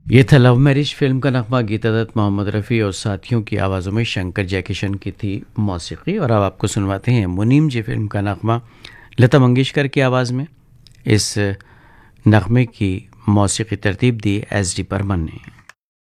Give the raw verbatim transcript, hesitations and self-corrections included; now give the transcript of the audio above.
ये था love marriage film का नगमा। गीता दत्त, मोहम्मद रफ़ी और साथियों की आवाज़ों में शंकर जयकिशन की थी मौसीकी। और अब आपको सुनवाते हैं मुनीम जी फिल्म का नगमा लता मंगेशकर की आवाज़ में। इस नगमे की मौसीकी तरतीब दी एस डी बर्मन ने।